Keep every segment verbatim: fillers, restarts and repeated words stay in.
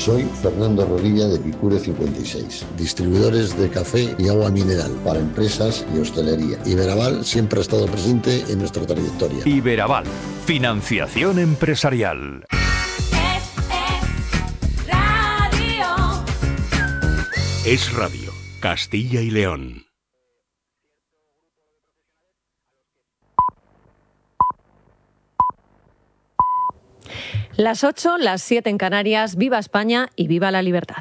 Soy Fernando Rodilla de Picure cincuenta y seis, distribuidores de café y agua mineral para empresas y hostelería. Iberaval siempre ha estado presente en nuestra trayectoria. Iberaval, financiación empresarial. Es Radio, Castilla y León. Las ocho, las siete en Canarias. Viva España y viva la libertad.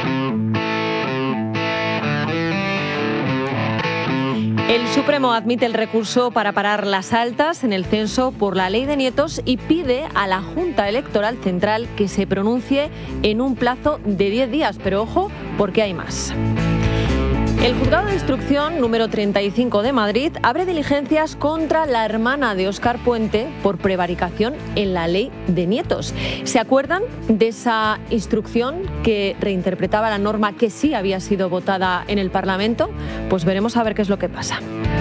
El Supremo admite el recurso para parar las altas en el censo por la ley de nietos y pide a la Junta Electoral Central que se pronuncie en un plazo de diez días. Pero ojo, porque hay más. El Juzgado de Instrucción número treinta y cinco de Madrid abre diligencias contra la hermana de Óscar Puente por prevaricación en la ley de nietos. ¿Se acuerdan de esa instrucción que reinterpretaba la norma que sí había sido votada en el Parlamento? Pues veremos a ver qué es lo que pasa.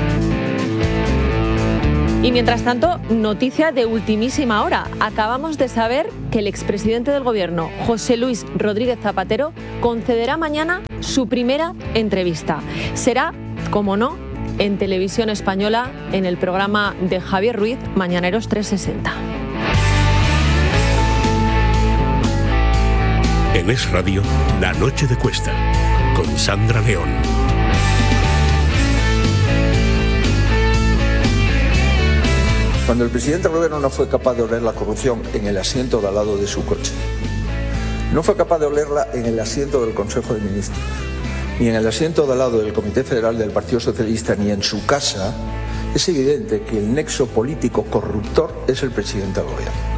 Y mientras tanto, noticia de ultimísima hora. Acabamos de saber que el expresidente del Gobierno, José Luis Rodríguez Zapatero, concederá mañana su primera entrevista. Será, como no, en Televisión Española, en el programa de Javier Ruiz, Mañaneros trescientos sesenta. En Es Radio, La Noche de Cuesta, con Sandra León. Cuando el presidente del Gobierno no fue capaz de oler la corrupción en el asiento de al lado de su coche, no fue capaz de olerla en el asiento del Consejo de Ministros, ni en el asiento de al lado del Comité Federal del Partido Socialista, ni en su casa, es evidente que el nexo político corruptor es el presidente del Gobierno.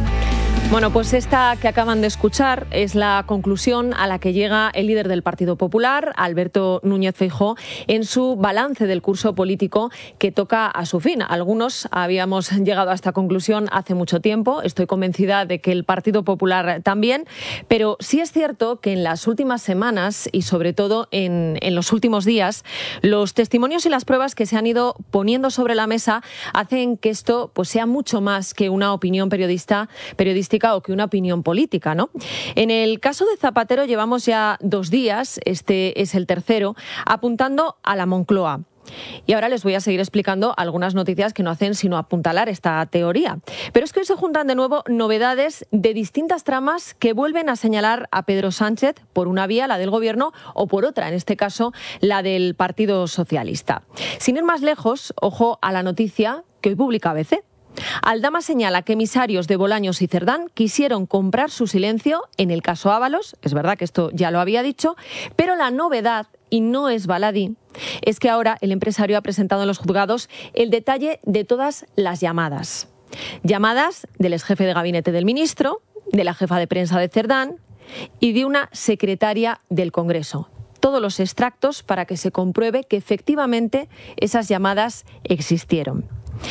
Bueno, pues esta que acaban de escuchar es la conclusión a la que llega el líder del Partido Popular, Alberto Núñez Feijóo, en su balance del curso político que toca a su fin. Algunos habíamos llegado a esta conclusión hace mucho tiempo, estoy convencida de que el Partido Popular también, pero sí es cierto que en las últimas semanas y sobre todo en, en los últimos días, los testimonios y las pruebas que se han ido poniendo sobre la mesa hacen que esto pues, sea mucho más que una opinión periodista, periodística o que una opinión política, ¿no? En el caso de Zapatero llevamos ya dos días, este es el tercero, apuntando a la Moncloa. Y ahora les voy a seguir explicando algunas noticias que no hacen sino apuntalar esta teoría. Pero es que hoy se juntan de nuevo novedades de distintas tramas que vuelven a señalar a Pedro Sánchez por una vía, la del Gobierno, o por otra, en este caso, la del Partido Socialista. Sin ir más lejos, ojo a la noticia que hoy publica A B C. Aldama señala que emisarios de Bolaños y Cerdán quisieron comprar su silencio en el caso Ábalos, es verdad que esto ya lo había dicho, pero la novedad, y no es baladí, es que ahora el empresario ha presentado en los juzgados el detalle de todas las llamadas. Llamadas del exjefe de gabinete del ministro, de la jefa de prensa de Cerdán y de una secretaria del Congreso. Todos los extractos para que se compruebe que efectivamente esas llamadas existieron.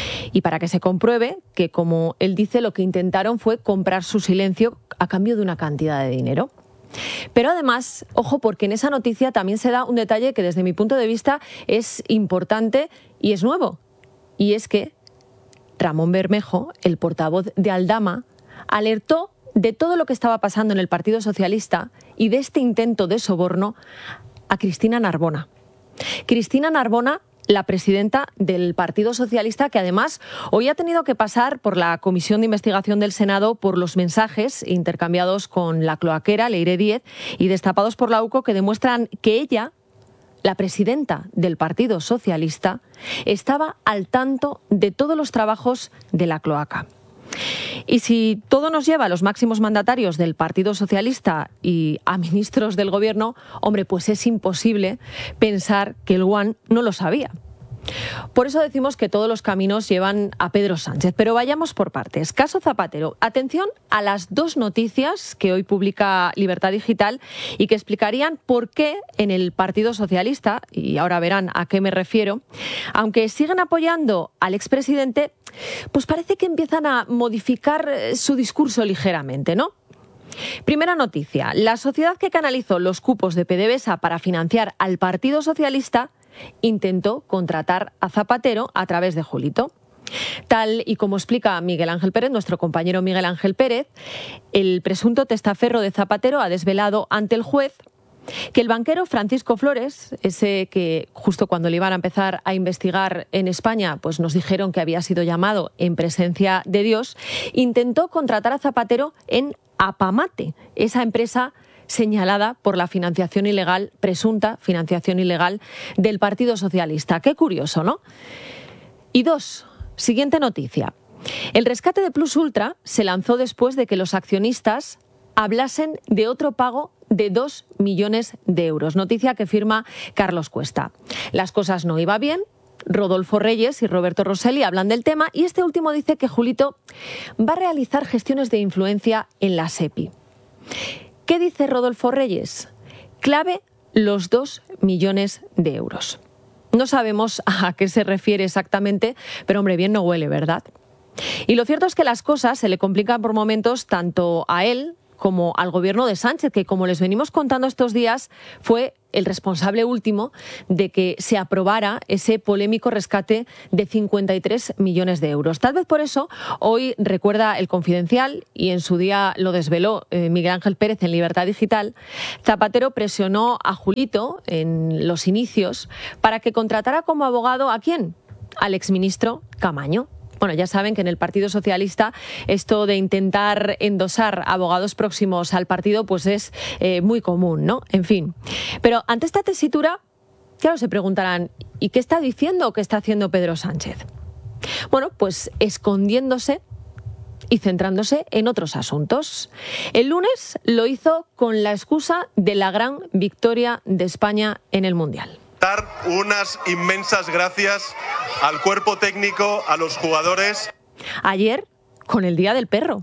Y para que se compruebe que, como él dice, lo que intentaron fue comprar su silencio a cambio de una cantidad de dinero. Pero además, ojo, porque en esa noticia también se da un detalle que desde mi punto de vista es importante y es nuevo. Y es que Ramón Bermejo, el portavoz de Aldama, alertó de todo lo que estaba pasando en el Partido Socialista y de este intento de soborno a Cristina Narbona. Cristina Narbona, la presidenta del Partido Socialista, que además hoy ha tenido que pasar por la Comisión de Investigación del Senado por los mensajes intercambiados con la cloaquera Leire Díez y destapados por la U C O, que demuestran que ella, la presidenta del Partido Socialista, estaba al tanto de todos los trabajos de la cloaca. Y si todo nos lleva a los máximos mandatarios del Partido Socialista y a ministros del Gobierno, hombre, pues es imposible pensar que el One no lo sabía. Por eso decimos que todos los caminos llevan a Pedro Sánchez. Pero vayamos por partes. Caso Zapatero. Atención a las dos noticias que hoy publica Libertad Digital y que explicarían por qué en el Partido Socialista, y ahora verán a qué me refiero, aunque siguen apoyando al expresidente, pues parece que empiezan a modificar su discurso ligeramente, ¿no? Primera noticia. La sociedad que canalizó los cupos de PDVSA para financiar al Partido Socialista intentó contratar a Zapatero a través de Julito. Tal y como explica Miguel Ángel Pérez, nuestro compañero Miguel Ángel Pérez, el presunto testaferro de Zapatero ha desvelado ante el juez que el banquero Francisco Flores, ese que justo cuando le iban a empezar a investigar en España, pues nos dijeron que había sido llamado en presencia de Dios, intentó contratar a Zapatero en Apamate, esa empresa señalada por la financiación ilegal, presunta financiación ilegal del Partido Socialista. Qué curioso, ¿no? Y dos, siguiente noticia. El rescate de Plus Ultra se lanzó después de que los accionistas hablasen de otro pago de dos millones de euros. Noticia que firma Carlos Cuesta. Las cosas no iban bien. Rodolfo Reyes y Roberto Rosselli hablan del tema y este último dice que Julito va a realizar gestiones de influencia en la SEPI. ¿Qué dice Rodolfo Reyes? Clave los dos millones de euros. No sabemos a qué se refiere exactamente, pero hombre, bien no huele, ¿verdad? Y lo cierto es que las cosas se le complican por momentos tanto a él como al gobierno de Sánchez, que como les venimos contando estos días, fue el responsable último de que se aprobara ese polémico rescate de cincuenta y tres millones de euros. Tal vez por eso hoy recuerda El Confidencial, y en su día lo desveló eh, Miguel Ángel Pérez en Libertad Digital, Zapatero presionó a Julito en los inicios para que contratara como abogado ¿a quién? Al exministro Camaño. Bueno, ya saben que en el Partido Socialista esto de intentar endosar abogados próximos al partido pues es eh, muy común, ¿no? En fin. Pero ante esta tesitura, claro, se preguntarán, ¿y qué está diciendo o qué está haciendo Pedro Sánchez? Bueno, pues escondiéndose y centrándose en otros asuntos. El lunes lo hizo con la excusa de la gran victoria de España en el Mundial. Dar unas inmensas gracias al cuerpo técnico, a los jugadores. Ayer, con el Día del Perro.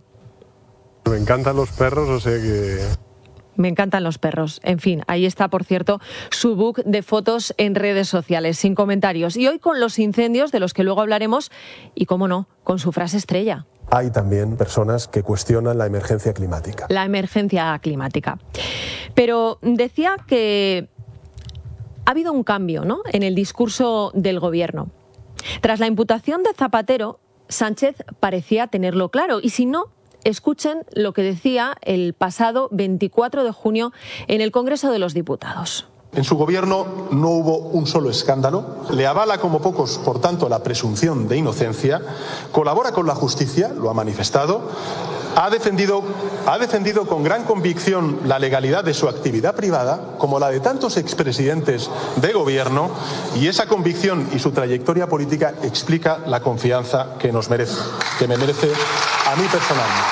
Me encantan los perros, o sea que... Me encantan los perros. En fin, ahí está, por cierto, su book de fotos en redes sociales, sin comentarios. Y hoy con los incendios, de los que luego hablaremos, y cómo no, con su frase estrella. Hay también personas que cuestionan la emergencia climática. La emergencia climática. Pero decía que ha habido un cambio, ¿no?, en el discurso del Gobierno. Tras la imputación de Zapatero, Sánchez parecía tenerlo claro. Y si no, escuchen lo que decía el pasado veinticuatro de junio en el Congreso de los Diputados. En su gobierno no hubo un solo escándalo, le avala como pocos, por tanto, la presunción de inocencia, colabora con la justicia, lo ha manifestado, ha defendido, ha defendido con gran convicción la legalidad de su actividad privada, como la de tantos expresidentes de gobierno, y esa convicción y su trayectoria política explica la confianza que nos merece, que me merece a mí personalmente.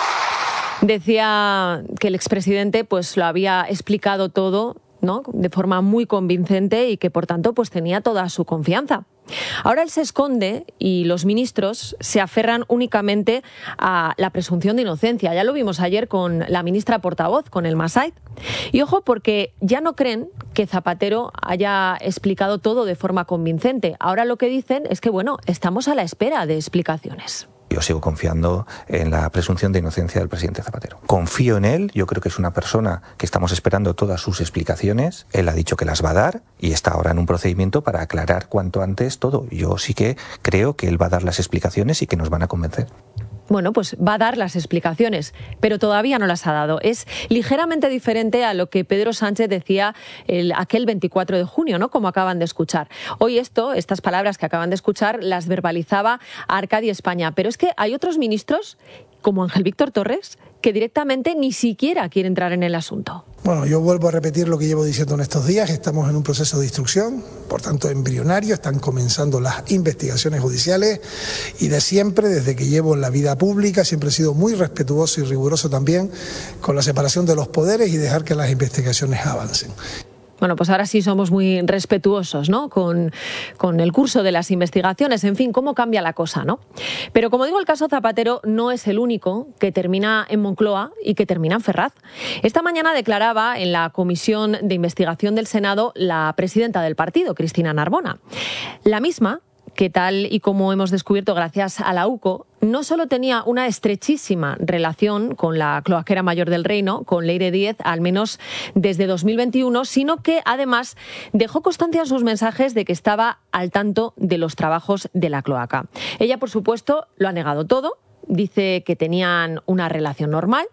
Decía que el expresidente pues lo había explicado todo, ¿no?, de forma muy convincente y que por tanto pues tenía toda su confianza. Ahora él se esconde y los ministros se aferran únicamente a la presunción de inocencia. Ya lo vimos ayer con la ministra portavoz, con el Massaid. Y ojo, porque ya no creen que Zapatero haya explicado todo de forma convincente. Ahora lo que dicen es que, bueno, estamos a la espera de explicaciones. Yo sigo confiando en la presunción de inocencia del presidente Zapatero. Confío en él, yo creo que es una persona que estamos esperando todas sus explicaciones. Él ha dicho que las va a dar y está ahora en un procedimiento para aclarar cuanto antes todo. Yo sí que creo que él va a dar las explicaciones y que nos van a convencer. Bueno, pues va a dar las explicaciones, pero todavía no las ha dado. Es ligeramente diferente a lo que Pedro Sánchez decía el, aquel veinticuatro de junio, ¿no?, como acaban de escuchar. Hoy esto, estas palabras que acaban de escuchar, las verbalizaba Arcadi España. Pero es que hay otros ministros, como Ángel Víctor Torres, que directamente ni siquiera quiere entrar en el asunto. Bueno, yo vuelvo a repetir lo que llevo diciendo en estos días. Estamos en un proceso de instrucción, por tanto embrionario, están comenzando las investigaciones judiciales y de siempre, desde que llevo en la vida pública, siempre he sido muy respetuoso y riguroso también con la separación de los poderes y dejar que las investigaciones avancen. Bueno, pues ahora sí somos muy respetuosos, ¿no?, con, con el curso de las investigaciones. En fin, cómo cambia la cosa, ¿no? Pero como digo, el caso Zapatero no es el único que termina en Moncloa y que termina en Ferraz. Esta mañana declaraba en la Comisión de Investigación del Senado la presidenta del partido, Cristina Narbona. La misma que tal y como hemos descubierto gracias a la UCO, no solo tenía una estrechísima relación con la cloaquera mayor del Reino, con Leire Díez, al menos desde dos mil veintiuno, sino que además dejó constancia en sus mensajes de que estaba al tanto de los trabajos de la cloaca. Ella, por supuesto, lo ha negado todo, dice que tenían una relación normal,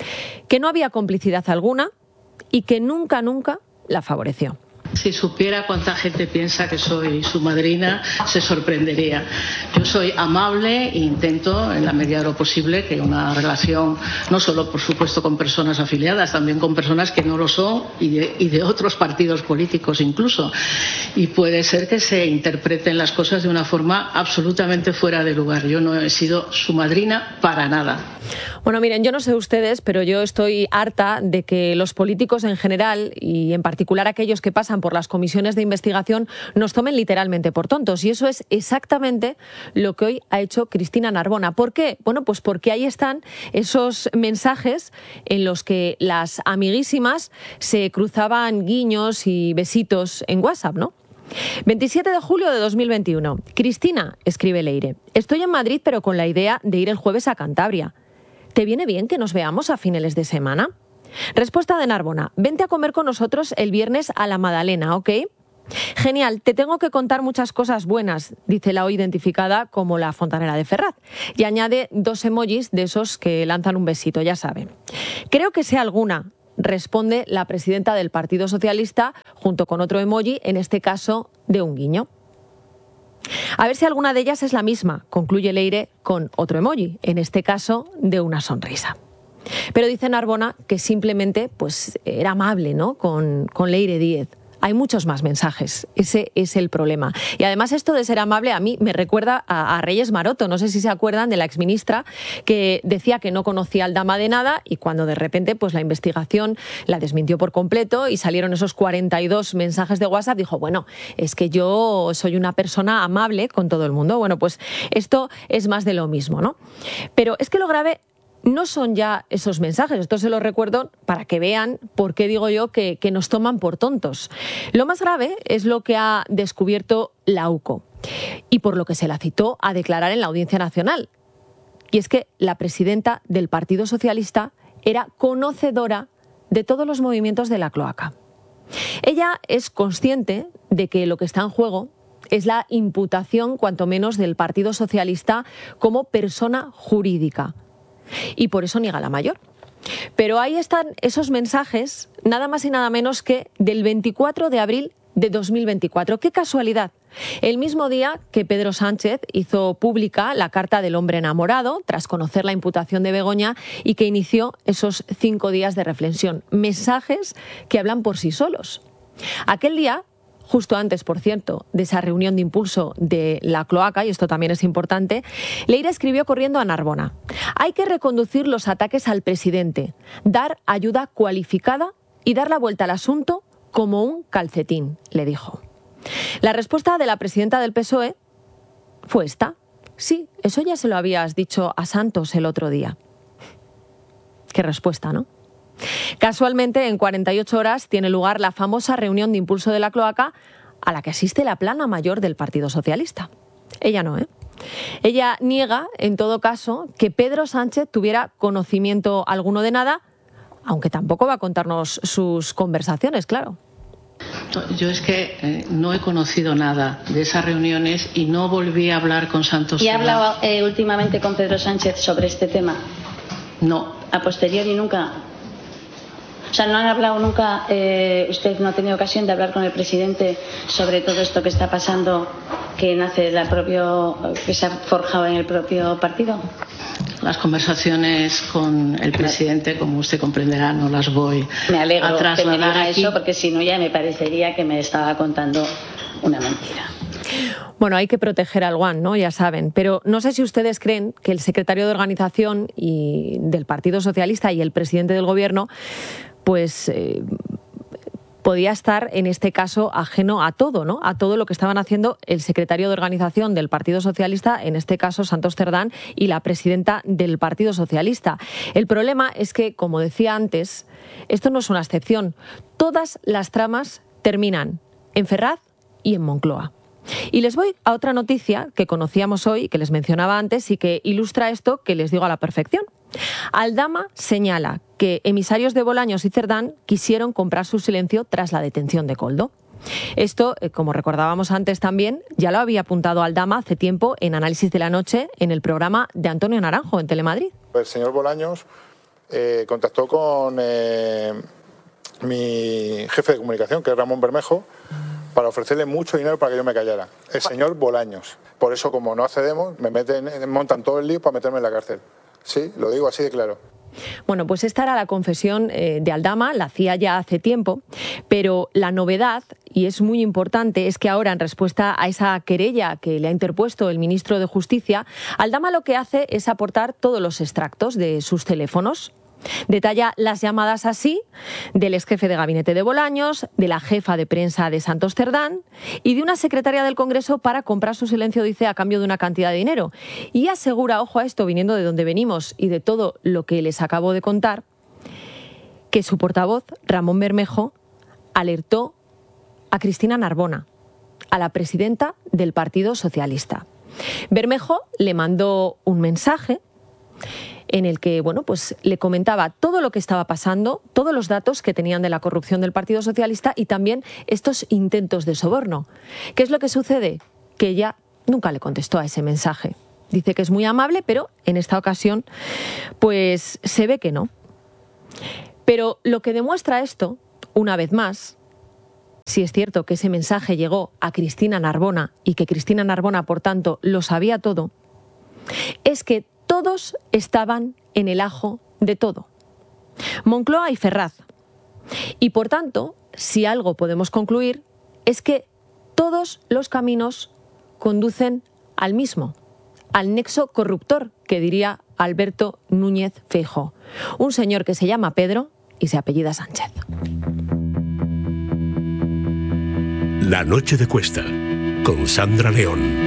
que no había complicidad alguna y que nunca, nunca la favoreció. Si supiera cuánta gente piensa que soy su madrina, se sorprendería. Yo soy amable e intento, en la medida de lo posible, que una relación, no solo, por supuesto, con personas afiliadas, también con personas que no lo son y de, y de otros partidos políticos incluso. Y puede ser que se interpreten las cosas de una forma absolutamente fuera de lugar. Yo no he sido su madrina para nada. Bueno, miren, yo no sé ustedes, pero yo estoy harta de que los políticos en general, y en particular aquellos que pasan por las comisiones de investigación, nos tomen literalmente por tontos. Y eso es exactamente lo que hoy ha hecho Cristina Narbona. ¿Por qué? Bueno, pues porque ahí están esos mensajes en los que las amiguísimas se cruzaban guiños y besitos en WhatsApp, ¿no? veintisiete de julio de dos mil veintiuno. Cristina, escribe Leire, estoy en Madrid pero con la idea de ir el jueves a Cantabria. ¿Te viene bien que nos veamos a finales de semana? Respuesta de Narbona, vente a comer con nosotros el viernes a la Madalena, ¿ok? Genial, te tengo que contar muchas cosas buenas, dice la hoy identificada como la fontanera de Ferraz. Y añade dos emojis de esos que lanzan un besito, ya saben. Creo que sea alguna, responde la presidenta del Partido Socialista junto con otro emoji, en este caso de un guiño. A ver si alguna de ellas es la misma, concluye Leire con otro emoji, en este caso de una sonrisa. Pero dice Narbona que simplemente pues, era amable, ¿no? con, con Leire Díez. Hay muchos más mensajes, ese es el problema. Y además esto de ser amable a mí me recuerda a, a Reyes Maroto, no sé si se acuerdan de la exministra que decía que no conocía al Dama de nada y cuando de repente pues la investigación la desmintió por completo y salieron esos cuarenta y dos mensajes de WhatsApp, dijo, bueno, es que yo soy una persona amable con todo el mundo. Bueno, pues esto es más de lo mismo, ¿no? Pero es que lo grave no son ya esos mensajes, esto se lo recuerdo para que vean por qué digo yo que, que nos toman por tontos. Lo más grave es lo que ha descubierto la UCO y por lo que se la citó a declarar en la Audiencia Nacional. Y es que la presidenta del Partido Socialista era conocedora de todos los movimientos de la cloaca. Ella es consciente de que lo que está en juego es la imputación, cuanto menos, del Partido Socialista como persona jurídica. Y por eso niega la mayor. Pero ahí están esos mensajes, nada más y nada menos que del veinticuatro de abril de dos mil veinticuatro. ¡Qué casualidad! El mismo día que Pedro Sánchez hizo pública la carta del hombre enamorado, tras conocer la imputación de Begoña, y que inició esos cinco días de reflexión. Mensajes que hablan por sí solos. Aquel día, justo antes, por cierto, de esa reunión de impulso de la cloaca, y esto también es importante, Leire escribió corriendo a Narbona: hay que reconducir los ataques al presidente, dar ayuda cualificada y dar la vuelta al asunto como un calcetín, le dijo. La respuesta de la presidenta del P S O E fue esta: sí, eso ya se lo habías dicho a Santos el otro día. Qué respuesta, ¿no? Casualmente, en cuarenta y ocho horas tiene lugar la famosa reunión de impulso de la cloaca a la que asiste la plana mayor del Partido Socialista. Ella no, ¿eh? Ella niega, en todo caso, que Pedro Sánchez tuviera conocimiento alguno de nada, aunque tampoco va a contarnos sus conversaciones, claro. Yo es que eh, no he conocido nada de esas reuniones y no volví a hablar con Santos. ¿Y ha hablado eh, últimamente con Pedro Sánchez sobre este tema? No. ¿A posteriori nunca? O sea, ¿no han hablado nunca, eh, usted no ha tenido ocasión de hablar con el presidente sobre todo esto que está pasando, que nace del propio, que se ha forjado en el propio partido? Las conversaciones con el presidente, como usted comprenderá, no las voy me alegro a trasladar que me diga aquí. eso, porque si no ya me parecería que me estaba contando una mentira. Bueno, hay que proteger al Guan, ¿no? Ya saben. Pero no sé si ustedes creen que el secretario de Organización y del Partido Socialista y el presidente del Gobierno pues eh, podía estar en este caso ajeno a todo, ¿no? A todo lo que estaban haciendo el secretario de Organización del Partido Socialista, en este caso Santos Cerdán, y la presidenta del Partido Socialista. El problema es que, como decía antes, esto no es una excepción. Todas las tramas terminan en Ferraz y en Moncloa. Y les voy a otra noticia que conocíamos hoy, que les mencionaba antes y que ilustra esto que les digo a la perfección. Aldama señala que emisarios de Bolaños y Cerdán quisieron comprar su silencio tras la detención de Koldo. Esto, como recordábamos antes también, ya lo había apuntado Aldama hace tiempo en Análisis de la Noche en el programa de Antonio Naranjo en Telemadrid. El señor Bolaños eh, contactó con eh, mi jefe de comunicación, que es Ramón Bermejo, para ofrecerle mucho dinero para que yo me callara. El señor Bolaños. Por eso, como no accedemos, me meten, montan todo el lío para meterme en la cárcel. Sí, lo digo así de claro. Bueno, pues esta era la confesión eh, de Aldama, la hacía ya hace tiempo, pero la novedad, y es muy importante, es que ahora, en respuesta a esa querella que le ha interpuesto el ministro de Justicia, Aldama lo que hace es aportar todos los extractos de sus teléfonos. Detalla las llamadas así del ex jefe de gabinete de Bolaños, de la jefa de prensa de Santos Cerdán y de una secretaria del Congreso para comprar su silencio, dice, a cambio de una cantidad de dinero. Y asegura, ojo a esto, viniendo de donde venimos y de todo lo que les acabo de contar, que su portavoz, Ramón Bermejo, alertó a Cristina Narbona, a la presidenta del Partido Socialista. Bermejo le mandó un mensaje en el que, bueno, pues le comentaba todo lo que estaba pasando, todos los datos que tenían de la corrupción del Partido Socialista y también estos intentos de soborno. ¿Qué es lo que sucede? Que ella nunca le contestó a ese mensaje. Dice que es muy amable, pero en esta ocasión, pues se ve que no. Pero lo que demuestra esto, una vez más, si es cierto que ese mensaje llegó a Cristina Narbona y que Cristina Narbona, por tanto, lo sabía todo, es que todos estaban en el ajo de todo. Moncloa y Ferraz. Y por tanto, si algo podemos concluir, es que todos los caminos conducen al mismo, al nexo corruptor, que diría Alberto Núñez Feijóo. Un señor que se llama Pedro y se apellida Sánchez. La noche de Cuesta, con Sandra León.